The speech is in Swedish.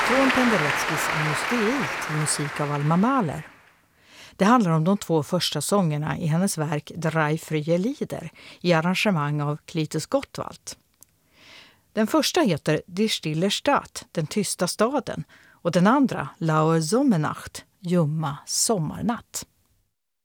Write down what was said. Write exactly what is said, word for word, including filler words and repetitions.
Från Pendereckis Amnostei till musik av Alma Mahler. Det handlar om de två första sångerna i hennes verk Drei frie Lieder i arrangemang av Klitus Gottwald. Den första heter Die stille Stadt, den tysta staden, och den andra Laue Sommernacht, ljumma sommarnatt.